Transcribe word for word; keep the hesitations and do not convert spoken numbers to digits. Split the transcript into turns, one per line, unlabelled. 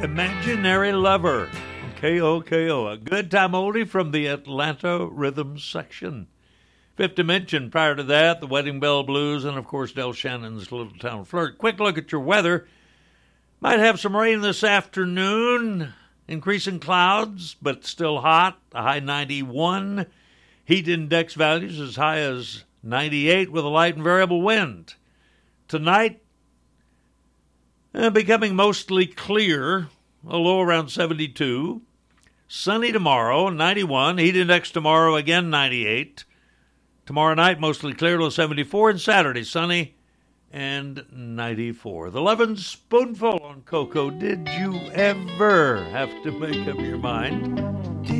Imaginary Lover. K O K O, a good time oldie from the Atlanta Rhythm section. Fifth Dimension, prior to that, the Wedding Bell Blues, and of course Del Shannon's Little Town Flirt. Quick look at your weather. Might have some rain this afternoon. Increasing clouds, but still hot. A high ninety-one. Heat index values as high as ninety-eight with a light and variable wind. Tonight, eh, becoming mostly clear, a low around seventy-two. Sunny tomorrow, ninety-one. Heat index tomorrow, again ninety-eight. Tomorrow night, mostly clear, low seventy-four. And Saturday, sunny and ninety-four. The Lovin' Spoonful on Coco. Did you ever have to make up your mind?